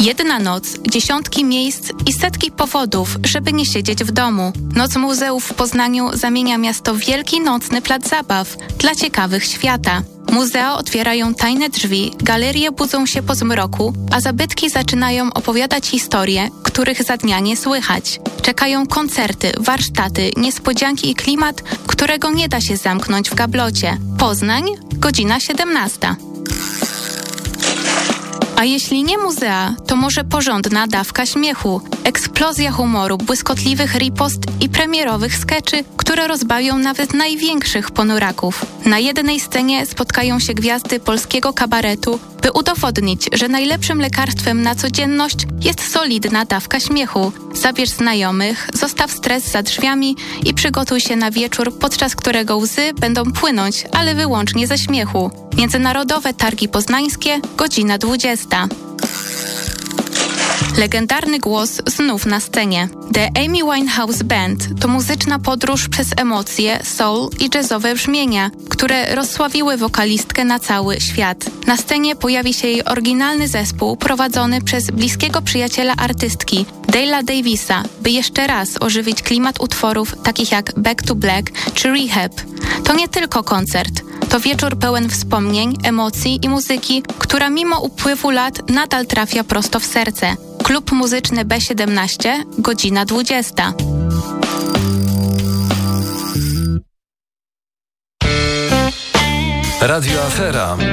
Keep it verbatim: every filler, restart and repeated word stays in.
Jedna noc, dziesiątki miejsc i setki powodów, żeby nie siedzieć w domu. Noc Muzeów w Poznaniu zamienia miasto w wielki nocny plac zabaw dla ciekawych świata. Muzea otwierają tajne drzwi, galerie budzą się po zmroku, a zabytki zaczynają opowiadać historie, których za dnia nie słychać. Czekają koncerty, warsztaty, niespodzianki i klimat, którego nie da się zamknąć w gablocie. Poznań, godzina siedemnasta. A jeśli nie muzea, to może porządna dawka śmiechu, eksplozja humoru, błyskotliwych ripost i premierowych skeczy, które rozbawią nawet największych ponuraków. Na jednej scenie spotkają się gwiazdy polskiego kabaretu, by udowodnić, że najlepszym lekarstwem na codzienność jest solidna dawka śmiechu. Zabierz znajomych, zostaw stres za drzwiami i przygotuj się na wieczór, podczas którego łzy będą płynąć, ale wyłącznie ze śmiechu. Międzynarodowe Targi Poznańskie, godzina dwudziesta. Legendarny głos znów na scenie. The Amy Winehouse Band to muzyczna podróż przez emocje, soul i jazzowe brzmienia, które rozsławiły wokalistkę na cały świat. Na scenie pojawi się jej oryginalny zespół prowadzony przez bliskiego przyjaciela artystki, Dale'a Davisa, by jeszcze raz ożywić klimat utworów takich jak Back to Black czy Rehab. To nie tylko koncert. To wieczór pełen wspomnień, emocji i muzyki, która mimo upływu lat nadal trafia prosto w serce. Klub Muzyczny B siedemnaście, godzina dwudziesta. Radio Afera.